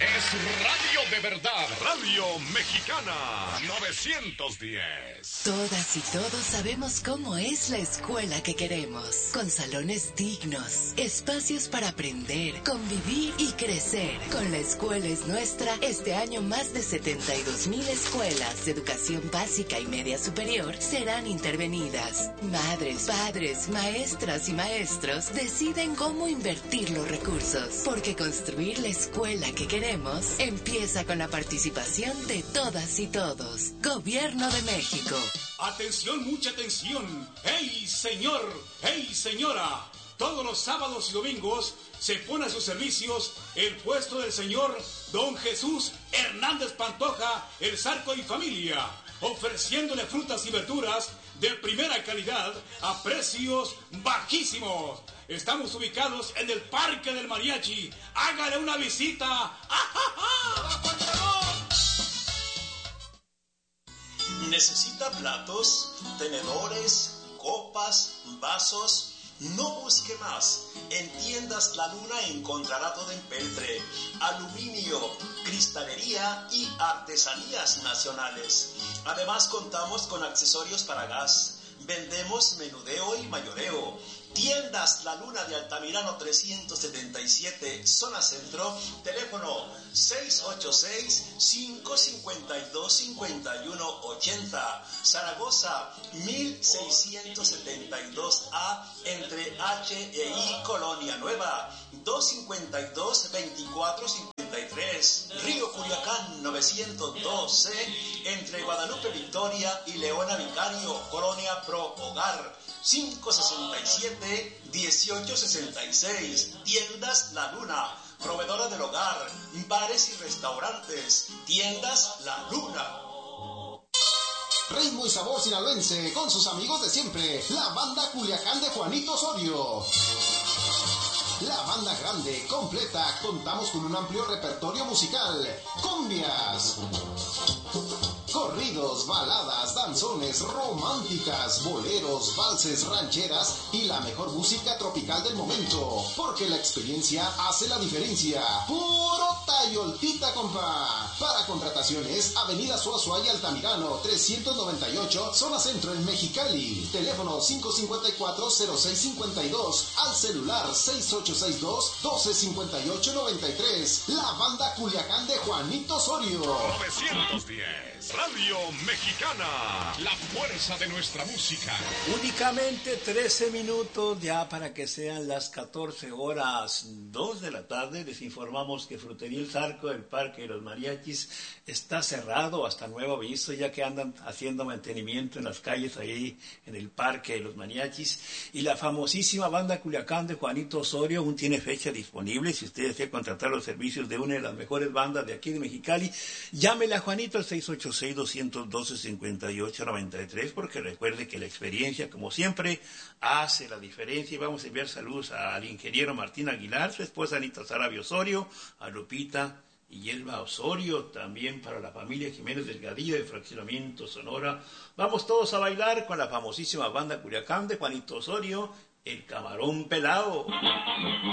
Es radio de verdad, Radio Mexicana 910. Todas y todos sabemos cómo es la escuela que queremos, con salones dignos, espacios para aprender, convivir y crecer. Con La Escuela es Nuestra, este año más de 72,000 escuelas de educación básica y media superior serán intervenidas. Madres, padres, maestras y maestros deciden cómo invertir los recursos, porque construir la escuela que queremos empieza con la participación de todas y todos. Gobierno de México. Atención, mucha atención. ¡Hey, señor! ¡Hey, señora! Todos los sábados y domingos se pone a sus servicios el puesto del señor Don Jesús Hernández Pantoja, el Zarco y familia, ofreciéndole frutas y verduras de primera calidad a precios bajísimos. Estamos ubicados en el Parque del Mariachi. Hágale una visita. ¿Necesita platos, tenedores, copas, vasos? No busque más. En Tiendas La Luna encontrará todo en peltre, aluminio, cristalería y artesanías nacionales. Además contamos con accesorios para gas. Vendemos menudeo y mayoreo. Tiendas La Luna de Altamirano 377, zona centro, teléfono 686-552-5180, Zaragoza 1672A, entre H e I, Colonia Nueva, 252-2453, Río Culiacán 912C, entre Guadalupe Victoria y Leona Vicario, Colonia Pro Hogar, 567-1866. Tiendas La Luna, proveedora del hogar, bares y restaurantes. Tiendas La Luna. Ritmo y sabor sinaloense con sus amigos de siempre, la banda Culiacán de Juanito Osorio. La banda grande, completa, contamos con un amplio repertorio musical. Cumbias, corridos, baladas, danzones, románticas, boleros, valses, rancheras y la mejor música tropical del momento, porque la experiencia hace la diferencia. Puro tayoltita, compa. Para contrataciones, Avenida Suazua y Altamirano 398, zona centro en Mexicali. Teléfono 554-0652, al celular 6862-125893. La banda Culiacán de Juanito Osorio. 910. Radio Mexicana, la fuerza de nuestra música. Únicamente 13 minutos ya para que sean las 14:02 de la tarde. Les informamos que Frutería El Zarco, el Parque de los Mariachis, está cerrado hasta nuevo aviso, ya que andan haciendo mantenimiento en las calles ahí en el Parque de los Mariachis. Y la famosísima banda Culiacán de Juanito Osorio aún tiene fecha disponible. Si usted desea contratar los servicios de una de las mejores bandas de aquí de Mexicali, llámele a Juanito al 686-212-5893, porque recuerde que la experiencia, como siempre, hace la diferencia. Y vamos a enviar saludos al ingeniero Martín Aguilar, su esposa Anita Sarabia Osorio, a Lupita y Yelva Osorio, también para la familia Jiménez Delgadillo de Fraccionamiento Sonora. Vamos todos a bailar con la famosísima banda Culiacán de Juanito Osorio, El Camarón Pelao.